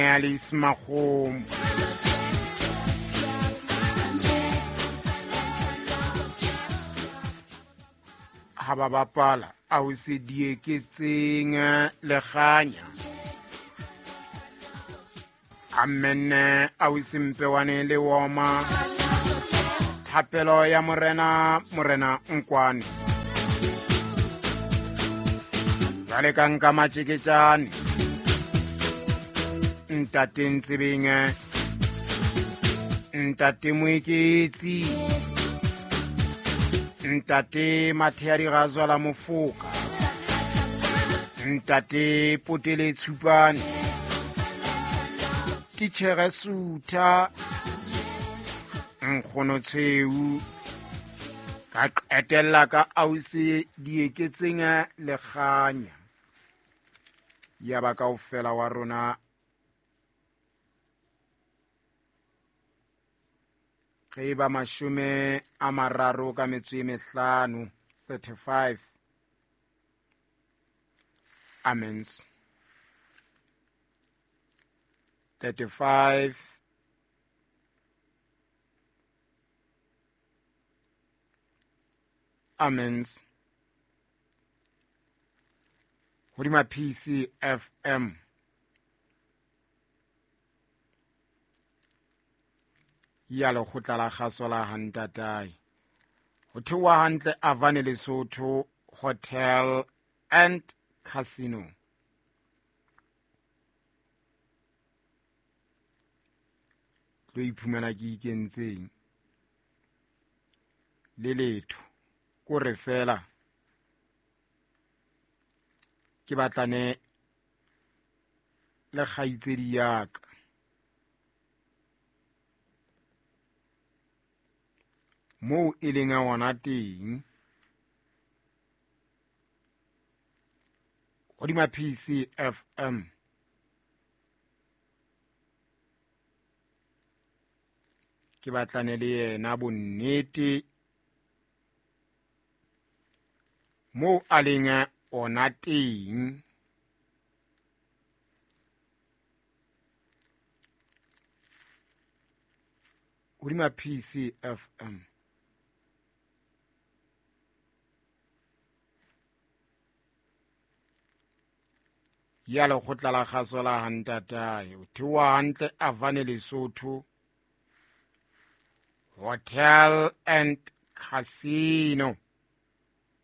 Alice Mahom ha ba bapala a o se dieketseng leganya Amen a o sempewane le woma thapelo ya morena Nkwane jale ka nka matšeketšane ntate Ntsebeng ntate Moeketsi ntate Mathea Digazwala Mofoka ntate Potele Tshupane Titšhere Sutha nkgono Tsheu ka qetella ka ausi dieketseng leganya ya ba kaofela wa rona ge ba 35 35 amens 35 amens hodima PCFM ya lekgotla la kgaso la Hantatai ho thewa hantle Avane Lesotho Hotel and Casino lo iphumana ke ikentseng le letho ko re fela ke batlane le kgaitsedi ya ka moo e leng ngwana teng hodima PCFM ke batlane le yena bonnete moo a leng ona teng hodima PCFM ya lekgotla la kgaso la Hantatai ho thewa hantle Avane Lesotho Hotel and Casino